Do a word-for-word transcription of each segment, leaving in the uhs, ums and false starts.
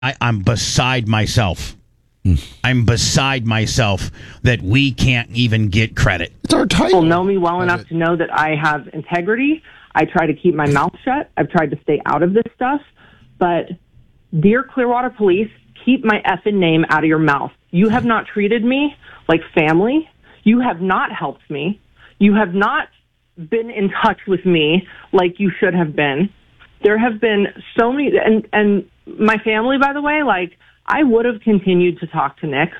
I, I'm beside myself. I'm beside myself that we can't even get credit. It's our title. People know me well enough to know that I have integrity. I try to keep my mouth shut. I've tried to stay out of this stuff. But, dear Clearwater Police, keep my effing name out of your mouth. You have not treated me like family. You have not helped me. You have not been in touch with me like you should have been. There have been so many, and, and my family, by the way, like, I would have continued to talk to Nick.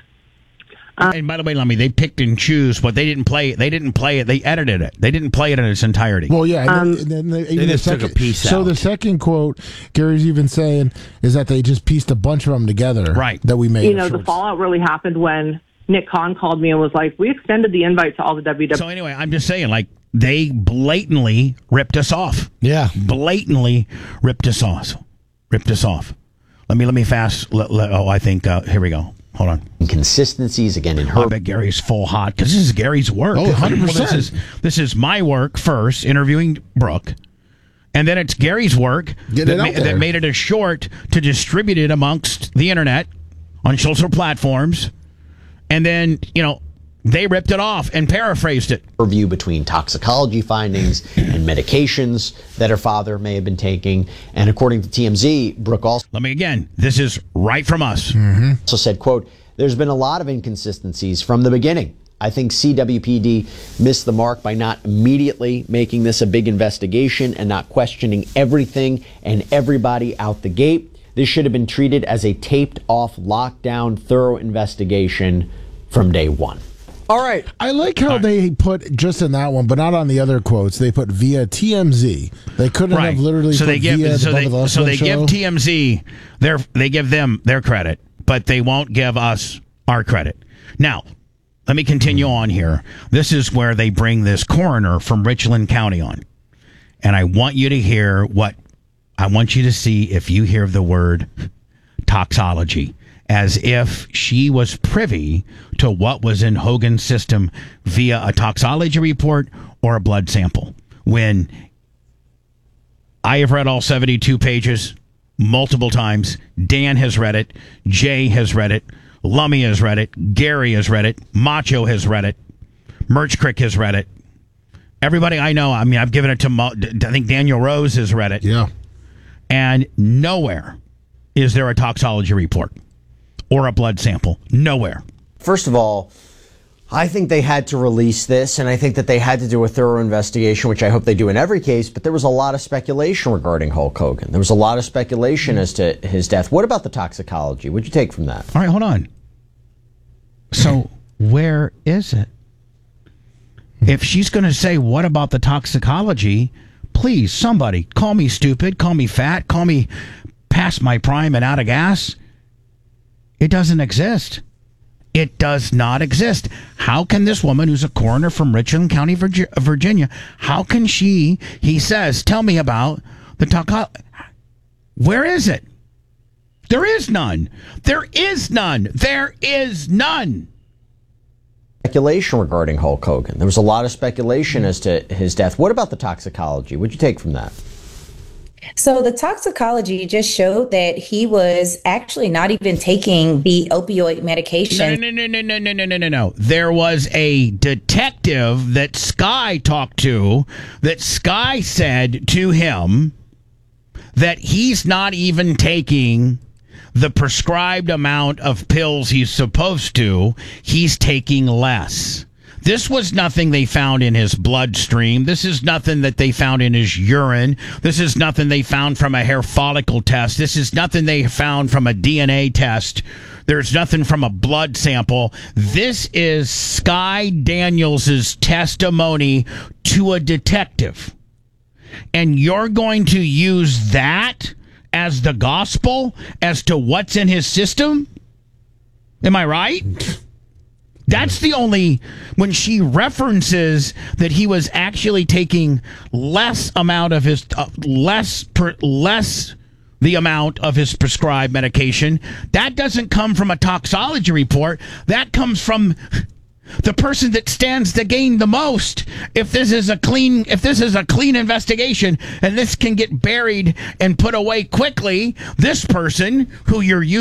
Um, and by the way, Lummy, they picked and choose, but they didn't play it. They didn't play it. They edited it. They didn't play it in its entirety. Well, yeah. And um, then, and then they, even they the just second, took a piece so out. the second quote Gary's even saying is that they just pieced a bunch of them together. Right. That we made. You know, the fallout really happened when Nick Khan called me and was like, we extended the invite to all the W W E. So anyway, I'm just saying, like, they blatantly ripped us off. Yeah. Blatantly ripped us off. Ripped us off. Let me, let me fast. Let, let, oh, I think, uh, here we go. Hold on. Inconsistencies again in her. I bet Gary's full hot because this is Gary's work. Oh, one hundred percent. Well, this is this is my work first, interviewing Brooke, and then it's Gary's work Get that, it ma- out there. that made it a short to distribute it amongst the internet on social platforms, and then you know they ripped it off and paraphrased it. Review between toxicology findings and medications that her father may have been taking. And according to T M Z, Brooke also Let me again. This is right from us. Mm-hmm. also said, quote, there's been a lot of inconsistencies from the beginning. I think C W P D missed the mark by not immediately making this a big investigation and not questioning everything and everybody out the gate. This should have been treated as a taped off, lockdown, thorough investigation from day one. All right. I like how they put just in that one, but not on the other quotes. They put via T M Z. They couldn't Right. have literally so put they give via so the they, Bubba the so they show. give T M Z their they give them their credit, but they won't give us our credit. Now, let me continue on here. This is where they bring this coroner from Richland County on. And I want you to hear what I want you to see if you hear the word toxology, as if she was privy to what was in Hogan's system via a toxology report or a blood sample. When I have read all seventy-two pages multiple times, Dan has read it, Jay has read it, Lummy has read it, Gary has read it, Macho has read it, Merch Crick has read it. Everybody I know, I mean, I've given it to, Mo- I think Daniel Rose has read it. Yeah. And nowhere is there a toxology report or a blood sample. Nowhere. First of all, I think they had to release this, and I think that they had to do a thorough investigation, which I hope they do in every case, but there was a lot of speculation regarding Hulk Hogan. There was a lot of speculation as to his death. What about the toxicology? What'd you take from that? All right, hold on. So where is it? If she's going to say, what about the toxicology, please, somebody, call me stupid, call me fat, call me past my prime and out of gas. It doesn't exist. It does not exist. How can this woman, who's a coroner from Richland County, Virgi- Virginia, how can she, he says, tell me about the toxicology? Where is it? There is none. There is none. There is none. Speculation regarding Hulk Hogan. There was a lot of speculation as to his death. What about the toxicology? What'd you take from that? So the toxicology just showed that he was actually not even taking the opioid medication. No, no, no, no, no, no, no, no, no. There was a detective that Sky talked to that Sky said to him that he's not even taking the prescribed amount of pills he's supposed to. He's taking less. This was nothing they found in his bloodstream. This is nothing that they found in his urine. This is nothing they found from a hair follicle test. This is nothing they found from a D N A test. There's nothing from a blood sample. This is Sky Daniels' testimony to a detective. And you're going to use that as the gospel as to what's in his system? Am I right? That's the only, when she references that he was actually taking less amount of his, uh, less, per, less the amount of his prescribed medication, that doesn't come from a toxology report. That comes from The person that stands to gain the most if this is a clean if this is a clean investigation and this can get buried and put away quickly, this person who you're